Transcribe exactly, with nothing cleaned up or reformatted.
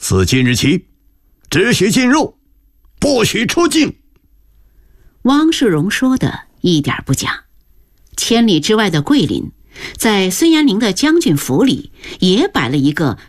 自今日起，只许进入，不许出境。 汪世荣说的一点不假。千里之外的桂林，在孙延龄的将军府里也摆了一个